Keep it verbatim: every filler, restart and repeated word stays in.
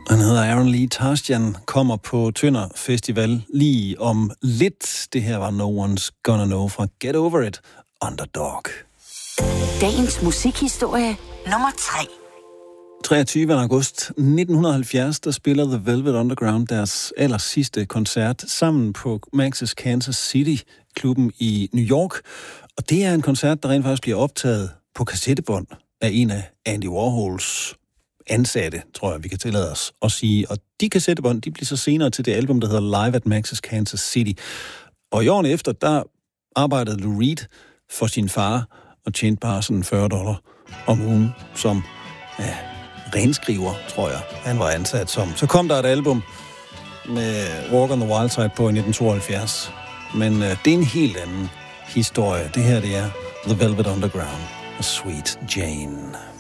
Han hedder Aaron Lee Tarstian, kommer på Tønder Festival lige om lidt. Det her var No One's Gonna Know fra Get Over It, Underdog. Dagens musikhistorie nummer tre. treogtyvende august nitten halvfjerds, der spiller The Velvet Underground deres aller sidste koncert sammen på Max's Kansas City-klubben i New York. Og det er en koncert, der rent faktisk bliver optaget på kassettebånd af en af Andy Warhols ansatte, tror jeg, vi kan tillade os at sige. Og de kassettebånd, de bliver så senere til det album, der hedder Live at Max's Kansas City. Og i årene efter, der arbejdede Lou Reed for sin far og tjente bare sådan fyrre dollar om ugen som ja, renskriver, tror jeg, han var ansat som. Så kom der et album med Walk on the Wild Side på i nitten tooghalvfjerds. Men øh, det er en helt anden historie. Det her, det er The Velvet Underground og Sweet Jane.